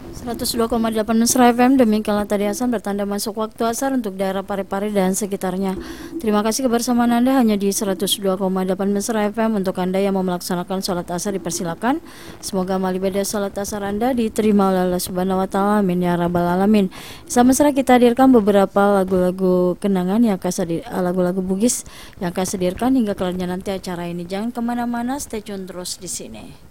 102,8 Mesra FM, demikianlah tadi Hasan bertanda masuk waktu asar untuk daerah Parepare dan sekitarnya. Terima kasih kebersamaan Anda hanya di 102,8 Mesra FM. Untuk Anda yang mau melaksanakan sholat asar dipersilakan. Semoga amal ibadah sholat asar Anda diterima oleh Allah Subhanahu wa Ta'ala. Amin ya rabbal alamin. Sama Mesra, kita hadirkan beberapa lagu-lagu kenangan yang akan lagu-lagu Bugis yang akan hadirkan hingga kelarnya nanti acara ini. Jangan kemana-mana, stay tune terus di sini.